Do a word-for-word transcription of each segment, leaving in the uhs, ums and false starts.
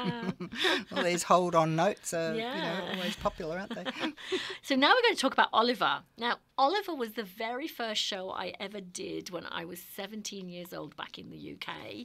Yeah. All these hold-on notes are, Yeah. you know, always popular, aren't they? So now we're going to talk about Oliver. Now, Oliver was the very first show I ever did when I was seventeen years old back in the U K.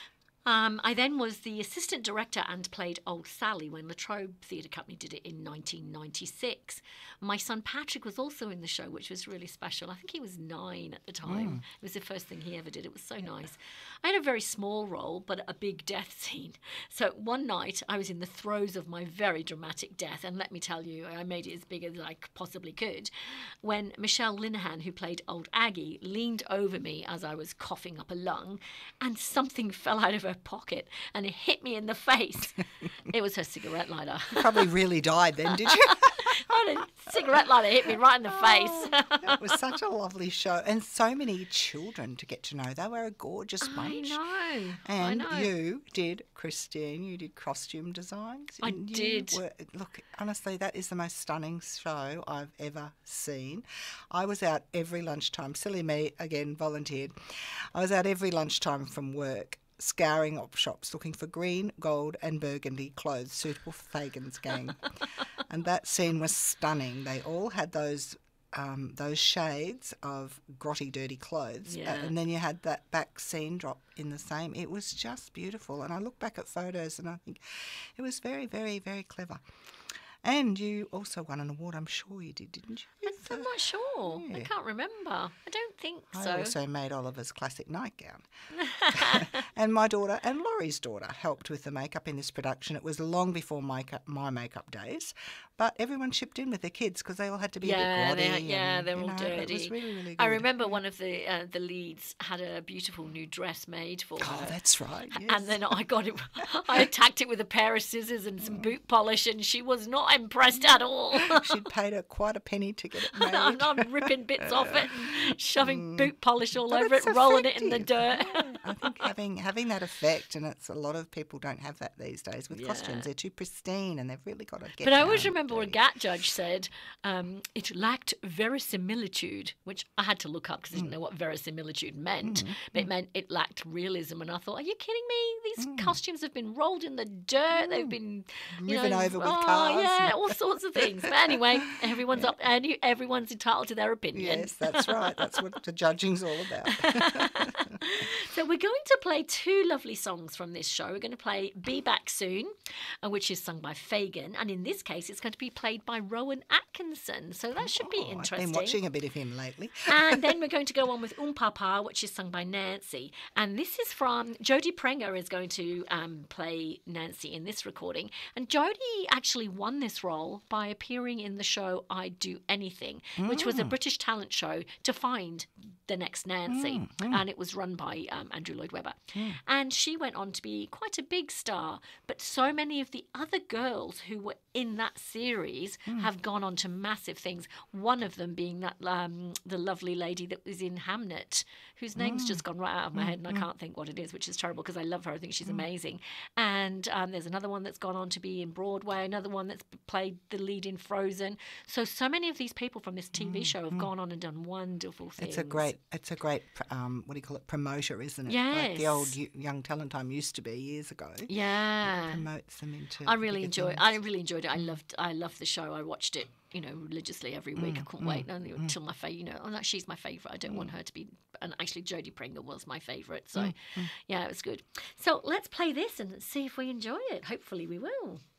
Um, I then was the assistant director and played Old Sally when La Trobe Theatre Company did it in nineteen ninety-six. My son Patrick was also in the show, which was really special. I think he was nine at the time. Mm. It was the first thing he ever did. It was so nice. I had a very small role, but a big death scene. So one night I was in the throes of my very dramatic death, and let me tell you, I made it as big as I possibly could, when Michelle Linehan, who played Old Aggie, leaned over me as I was coughing up a lung, and something fell out of her pocket and it hit me in the face. It was her cigarette lighter. You probably really died then, did you? Oh, the cigarette lighter hit me right in the face. Oh, it was such a lovely show, and so many children to get to know. They were a gorgeous bunch. I know. And I know. you did, Christine, you did costume designs. I and you did. Were, look, honestly, that is the most stunning show I've ever seen. I was out every lunchtime. Silly me, again, volunteered. I was out every lunchtime from work, scouring op shops looking for green, gold and burgundy clothes suitable for Fagan's gang. And that scene was stunning. They all had those um, those shades of grotty, dirty clothes. Yeah. Uh, and then you had that back scene drop in the same. It was just beautiful. And I look back at photos and I think it was very, very, very clever. And you also won an award, I'm sure you did, didn't you? I'm not sure. Yeah. I can't remember. I don't think so. I also made Oliver's classic nightgown. And my daughter and Laurie's daughter helped with the makeup in this production. It was long before makeup, my makeup days, but everyone chipped in with their kids because they all had to be yeah, a bit grotty. they, yeah, and, they're you all know, dirty. It was really, really good. I remember one of the uh, the leads had a beautiful new dress made for Oh, her. that's right. Yes. And then I got it. I attacked it with a pair of scissors and some boot polish, and she was not impressed at all. She'd paid her quite a penny to get it made. I'm, I'm ripping bits off it and shoving boot polish all But over it, it's rolling it in the dirt. effective. Yeah, I think having having that effect, and it's a lot of people don't have that these days with Yeah. costumes. They're too pristine, and they've really got to get. But I always down remember when dirty. Gat Judge said um, it lacked verisimilitude, which I had to look up because I didn't know what verisimilitude meant. Mm. But it meant it lacked realism. And I thought, are you kidding me? These Mm. costumes have been rolled in the dirt. They've been you Driven know, over with oh, cars. yeah, all sorts of things. But anyway, everyone's up, and everyone's entitled to their opinion. Yes, that's right. That's what the judging's all about. So we're going to play two lovely songs from this show. We're going to play Be Back Soon, uh, which is sung by Fagan. And in this case, it's going to be played by Rowan Atkinson. So that should be Oh, interesting. I've been watching a bit of him lately. And then we're going to go on with Um Papa, which is sung by Nancy. And this is from Jodie Prenger is going to um, play Nancy in this recording. And Jodie actually won this role by appearing in the show I'd Do Anything, which was a British talent show to find the next Nancy. Mm, mm. And it was run by um, Andrew Lloyd Webber. And she went on to be quite a big star. But so many of the other girls who were in that series have gone on to massive things. One of them being that um, the lovely lady that was in Hamnet, whose name's just gone right out of my head, and I can't think what it is, which is terrible because I love her. I think she's amazing. And um, there's another one that's gone on to be in Broadway, another one that's played the lead in Frozen. So, so many of these people from this T V show have gone on and done wonderful things. It's a great, it's a great, um, what do you call it, promoter, isn't it? Like the Yes. old y- Young Talent Time used to be years ago. Yeah. It promotes them into. I really bigger enjoy. things. I really enjoyed it. I loved. I loved the show. I watched it, you know, religiously every week. I couldn't wait until my favorite. You know, oh, no, she's my favorite. I don't want her to be. And actually, Jodie Prenger was my favorite. So, yeah, it was good. So let's play this and see if we enjoy it. Hopefully, we will.